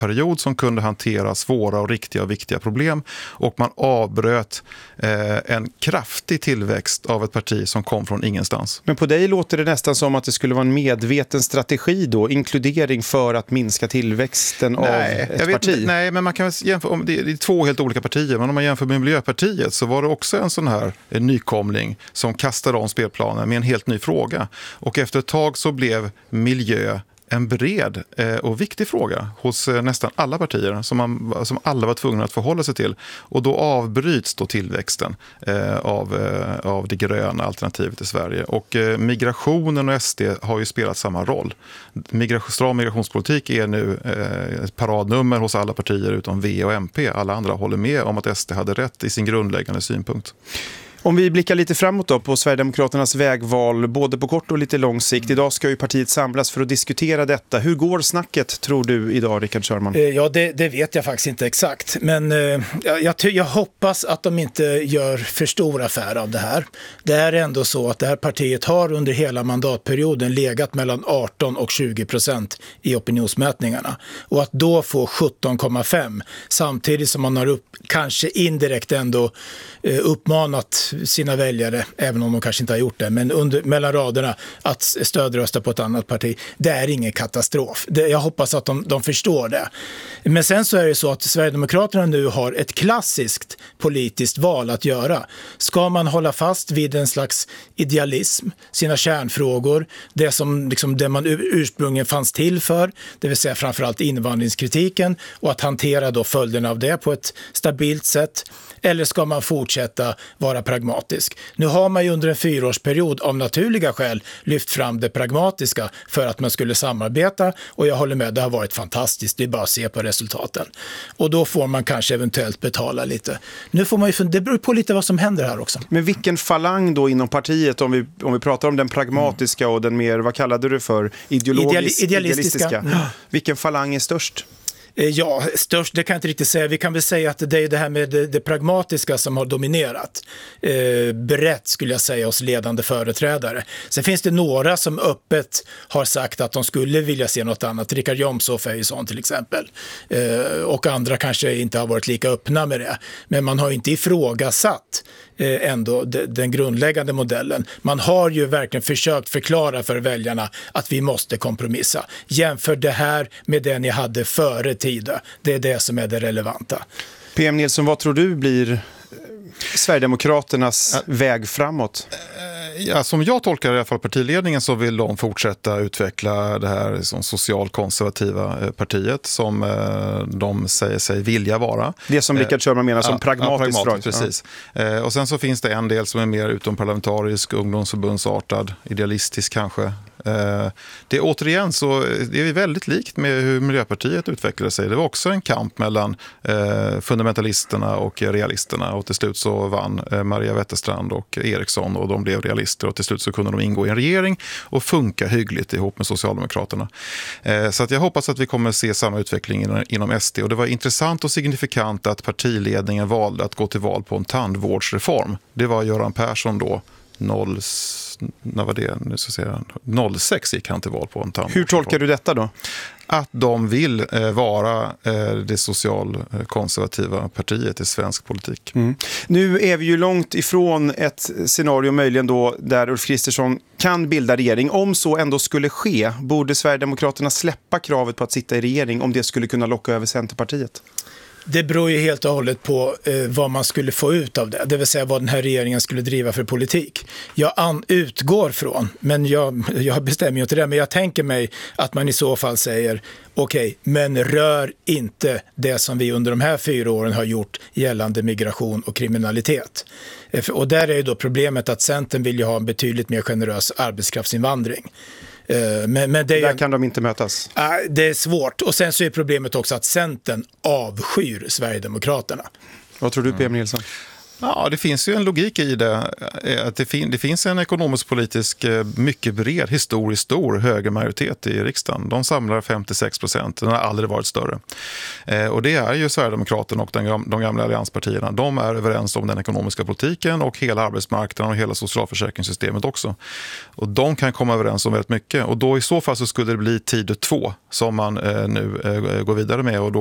period som kunde hantera svåra och riktiga och viktiga problem, och man avbröt en kraftig tillväxt av ett parti som kom från ingenstans. Men på dig låter det nästan som att det skulle vara en medveten strategi då, inkludering för att minska tillväxten av ett parti. Nej, men man kan jämföra, det är två helt olika partier, men om man jämför med Miljöpartiet så var det också en sån här nykomling som kastade om spelplanen med en helt ny fråga, och efter ett tag så blev miljö en bred och viktig fråga hos nästan alla partier som alla var tvungna att förhålla sig till. Och då avbryts då tillväxten av det gröna alternativet i Sverige. Och migrationen och SD har ju spelat samma roll. Stram migrationspolitik är nu ett paradnummer hos alla partier utom V och MP. Alla andra håller med om att SD hade rätt i sin grundläggande synpunkt. Om vi blickar lite framåt då på Sverigedemokraternas vägval, både på kort och lite lång sikt. Idag ska ju partiet samlas för att diskutera detta. Hur går snacket, tror du, idag, Rickard Sörman? Ja, det vet jag faktiskt inte exakt. Men jag hoppas att de inte gör för stor affär av det här. Det är ändå så att det här partiet har under hela mandatperioden legat mellan 18 och 20% i opinionsmätningarna. Och att då få 17,5 samtidigt som man har kanske indirekt ändå uppmanat sina väljare, även om de kanske inte har gjort det, men mellan raderna att stödrösta på ett annat parti, det är ingen katastrof. Jag hoppas att de förstår det. Men sen så är det så att Sverigedemokraterna nu har ett klassiskt politiskt val att göra. Ska man hålla fast vid en slags idealism, sina kärnfrågor, det som liksom det man ursprungligen fanns till för, det vill säga framförallt invandringskritiken, och att hantera då följderna av det på ett stabilt sätt, eller ska man fortsätta vara pragmatisk? Nu har man ju under en 4-årsperiod av naturliga skäl lyft fram det pragmatiska för att man skulle samarbeta, och jag håller med, det har varit fantastiskt, det är bara att se på resultaten. Och då får man kanske eventuellt betala lite. Nu får man ju det beror på lite vad som händer här också. Men vilken falang då inom partiet, om vi pratar om den pragmatiska och den mer, vad kallade du för, idealistiska. Vilken falang är störst? Ja, störst, det kan jag inte riktigt säga. Vi kan väl säga att det är det här med det pragmatiska som har dominerat. Brett skulle jag säga hos ledande företrädare. Sen finns det några som öppet har sagt att de skulle vilja se något annat. Richard Jomshof är ju sån till exempel. Och andra kanske inte har varit lika öppna med det. Men man har inte ifrågasatt ändå den grundläggande modellen. Man har ju verkligen försökt förklara för väljarna att vi måste kompromissa. Jämför det här med det ni hade före tiden. Det är det som är det relevanta. PM Nilsson, vad tror du blir Sverigedemokraternas väg framåt? Ja, som jag tolkar i alla fall partiledningen så vill de fortsätta utveckla det här som socialkonservativa partiet som de säger sig vilja vara. Det som Rickard Sörman menar som pragmatiskt. Precis. Ja. Och sen så finns det en del som är mer utomparlamentarisk, ungdomsförbundsartad, idealistisk kanske. Det är återigen så det är väldigt likt med hur Miljöpartiet utvecklade sig. Det var också en kamp mellan fundamentalisterna och realisterna, och till slut så vann Maria Wetterstrand och Eriksson och de blev realister, och till slut så kunde de ingå i en regering och funka hyggligt ihop med Socialdemokraterna. Så att jag hoppas att vi kommer se samma utveckling inom SD, och det var intressant och signifikant att partiledningen valde att gå till val på en tandvårdsreform. Det var Göran Persson då 06 gick han till val på en tandvårdsreform. Hur tolkar du detta då? Att de vill vara det socialkonservativa partiet i svensk politik. Mm. Nu är vi ju långt ifrån ett scenario möjligen då där Ulf Kristersson kan bilda regering. Om så ändå skulle ske, borde Sverigedemokraterna släppa kravet på att sitta i regering om det skulle kunna locka över Centerpartiet? Det beror ju helt och hållet på vad man skulle få ut av det. Det vill säga vad den här regeringen skulle driva för politik. Jag utgår från, men jag bestämmer ju inte det, men jag tänker mig att man i så fall säger okej, men rör inte det som vi under de här 4 åren har gjort gällande migration och kriminalitet. Och där är ju då problemet att Centern vill ju ha en betydligt mer generös arbetskraftsinvandring. Men där kan de inte mötas. Det är svårt. Och sen så är problemet också att Centern avskyr Sverigedemokraterna. Vad tror du, PM Nilsson? Ja, det finns ju en logik i det. Att det finns en ekonomisk-politisk mycket bred, historiskt stor högermajoritet i riksdagen. De samlar 56%. Den har aldrig varit större. Och det är ju Sverigedemokraterna och de gamla allianspartierna. De är överens om den ekonomiska politiken och hela arbetsmarknaden och hela socialförsäkringssystemet också. Och de kan komma överens om väldigt mycket. Och då i så fall så skulle det bli tid 2 som man nu går vidare med. Och då